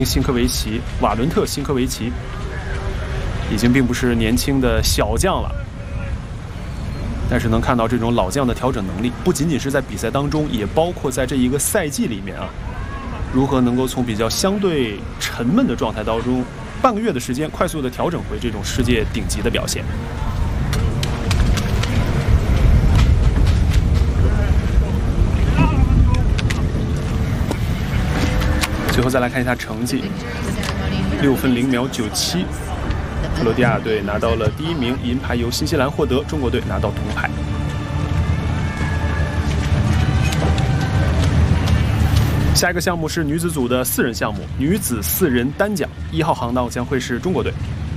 辛科维奇、瓦伦特·辛科维奇已经并不是年轻的小将了，但是能看到这种老将的调整能力，不仅仅是在比赛当中，也包括在这一个赛季里面啊，如何能够从比较相对沉闷的状态当中，半个月的时间快速的调整回这种世界顶级的表现。最后再来看一下成绩，6分0秒97，克罗地亚队拿到了第1名，银牌由新西兰获得，中国队拿到铜牌。下一个项目是女子组的4人项目，女子4人单桨，1号航道将会是中国队。